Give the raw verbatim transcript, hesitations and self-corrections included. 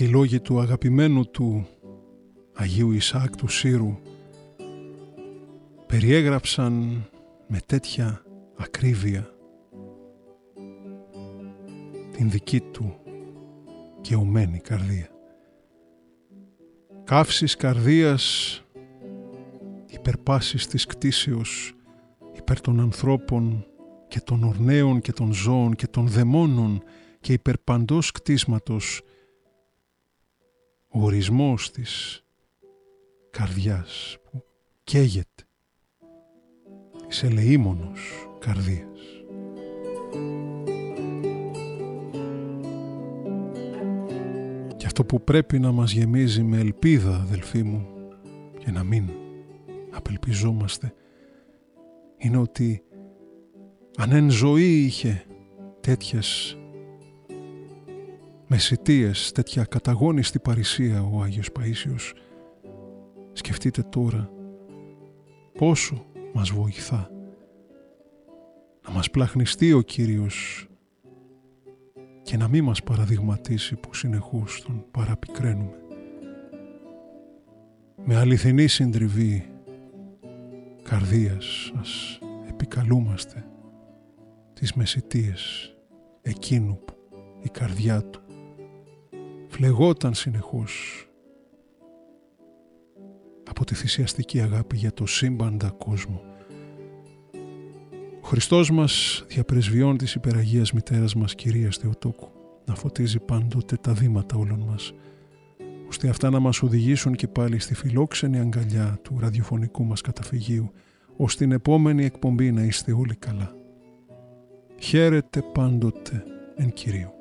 και οι λόγοι του αγαπημένου του Αγίου Ισαάκ του Σύρου περιέγραψαν με τέτοια ακρίβεια την δική του καιωμένη καρδία. Καύσεις καρδίας, υπερπάσεις της κτήσεως, υπέρ των ανθρώπων και των ορναίων και των ζώων και των δαιμόνων και υπερπαντός κτίσματος, ο ορισμός της καρδιάς που καίγεται, της ελεήμονος καρδίας. Και αυτό που πρέπει να μας γεμίζει με ελπίδα, αδελφοί μου, και να μην απελπιζόμαστε, είναι ότι αν εν ζωή είχε τέτοιες μεσητείες, τέτοια καταγώνιστη παρησία ο Άγιος Παΐσιος, σκεφτείτε τώρα πόσο μας βοηθά να μας πλαχνιστεί ο Κύριος και να μην μας παραδειγματίσει που συνεχώς τον παραπικραίνουμε. Με αληθινή συντριβή καρδίας ας επικαλούμαστε τις μεσητείες εκείνου που η καρδιά του φλεγόταν συνεχώς από τη θυσιαστική αγάπη για το σύμπαντα κόσμο. Ο Χριστός μας διαπρεσβειών της υπεραγίας μητέρας μας Κυρίας Θεοτόκου να φωτίζει πάντοτε τα βήματα όλων μας, ώστε αυτά να μας οδηγήσουν και πάλι στη φιλόξενη αγκαλιά του ραδιοφωνικού μας καταφυγίου, ώστε την επόμενη εκπομπή να είστε όλοι καλά. Χαίρετε πάντοτε εν Κυρίου.